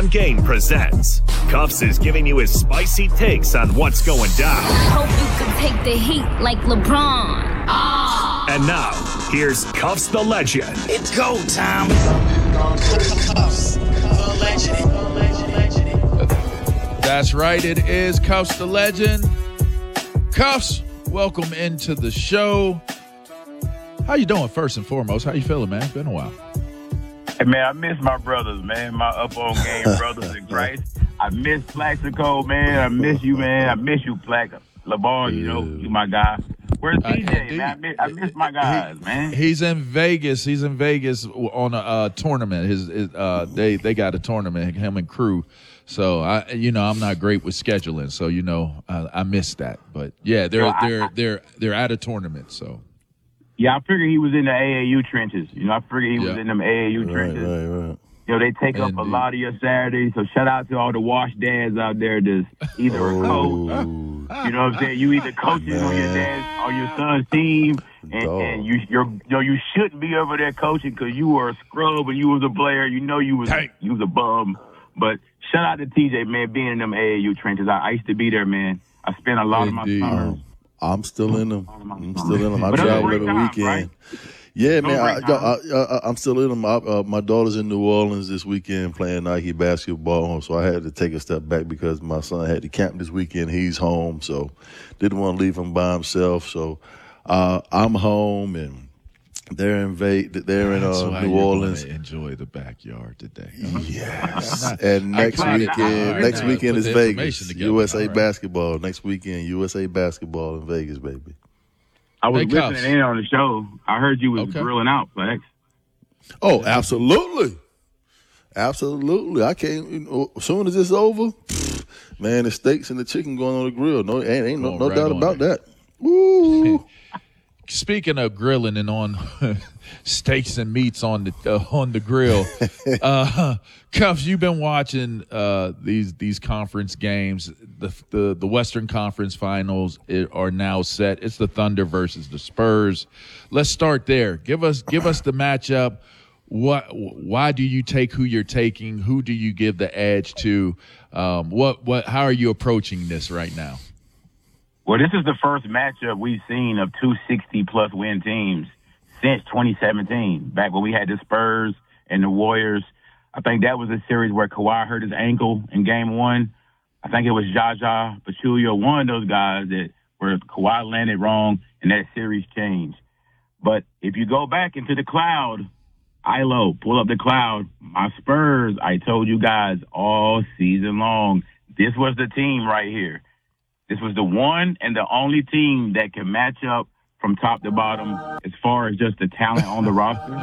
On Game presents. Cuffs is giving you his spicy takes on what's going down. Hope you can take the heat like LeBron. And now, here's Cuffs the Legend. It's go time. Cuffs the Legend. That's right, it is Cuffs the Legend. Cuffs, welcome into the show. How you doing, first and foremost? How you feeling, man? It's been a while. Hey, man, I miss my brothers, man. My up on game brothers in Christ. I miss Plaxico, man. I miss you, man. I miss you, Plax. LeBron, you know, you my guy. Where's TJ, man? I miss my guys, man. He's in Vegas. He's in Vegas on a tournament. They got a tournament, him and crew. So I'm not great with scheduling. So I missed that. But yeah, they're at a tournament. So. Yeah, I figured he was in the AAU trenches. I figured he was in them AAU trenches. Right. They take up a lot of your Saturdays. So shout out to all the wash dads out there that's either a coach. You know what I'm saying? You either coaching on your son's team, and you shouldn't be over there coaching because you were a scrub and you was a player. You was a bum. But shout out to TJ, man, being in them AAU trenches. I used to be there, man. I spent a lot of my summers. I'm still in them. I travel every weekend. Right? Yeah, man. I'm still in them. My daughter's in New Orleans this weekend playing Nike basketball, so I had to take a step back because my son had to camp this weekend. He's home, so didn't want to leave him by himself. So I'm home, and they're in New Orleans. Enjoy the backyard today. Yes, and next weekend is Vegas. USA basketball. Next weekend, USA basketball in Vegas, baby. I was listening in on the show. I heard you was grilling out, Flex. Oh, absolutely. I can't. As soon as it's over, man, the steaks and the chicken going on the grill. No, ain't no doubt about that. Woo. Speaking of grilling and on steaks and meats on the grill, Cuffs, you've been watching these conference games. The Western Conference Finals are now set. It's the Thunder versus the Spurs. Let's start there. Give us the matchup. Why do you take who you're taking? Who do you give the edge to? How are you approaching this right now? Well, this is the first matchup we've seen of two 60-plus win teams since 2017, back when we had the Spurs and the Warriors. I think that was a series where Kawhi hurt his ankle in Game 1. I think it was Jaja Pachulia, one of those guys where Kawhi landed wrong and that series changed. But if you go back into the cloud, pull up the cloud. My Spurs, I told you guys all season long, this was the team right here. This was the one and the only team that can match up from top to bottom as far as just the talent on the roster.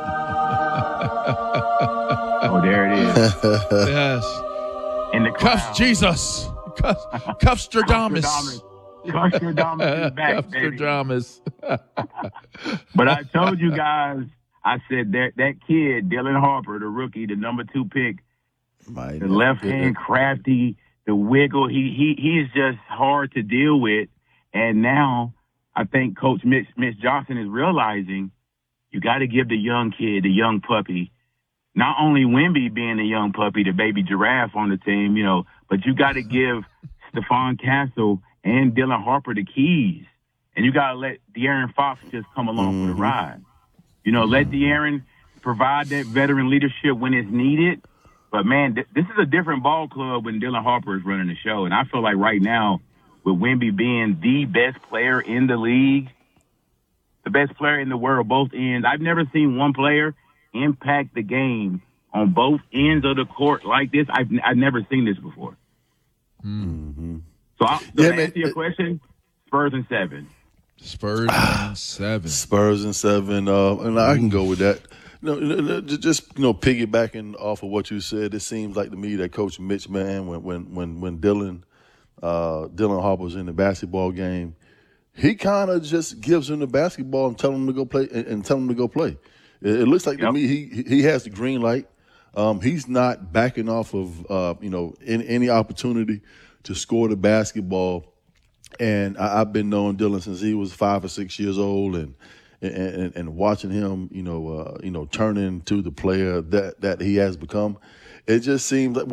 Oh, there it is. Yes. In the Cuffs Jesus. Cuffstradamus. Cuffstradamus is back, baby. Cuffstradamus. But I told you guys, I said that kid, Dylan Harper, the rookie, the number 2 pick, the left hand crafty, the wiggle, he is just hard to deal with. And now I think Coach Mitch Johnson is realizing you got to give the young kid, the young puppy, not only Wemby being the young puppy, the baby giraffe on the team, but you got to give Stephon Castle and Dylan Harper the keys. And you got to let De'Aaron Fox just come along for the ride. Let De'Aaron provide that veteran leadership when it's needed. But, man, this is a different ball club when Dylan Harper is running the show. And I feel like right now, with Wemby being the best player in the league, the best player in the world, both ends, I've never seen one player impact the game on both ends of the court like this. I've never seen this before. Mm-hmm. So to answer your question, Spurs in 7. Spurs in 7. Spurs in 7. And I can go with that. Just piggybacking off of what you said, it seems like to me that Coach Mitch, man, when Dylan Harper's in the basketball game, he kind of just gives him the basketball and tell him to go play. It looks like to me he has the green light. He's not backing off of any opportunity to score the basketball. And I've been knowing Dylan since he was 5 or 6 years old, and watching him, turn into the player that he has become. It just seems like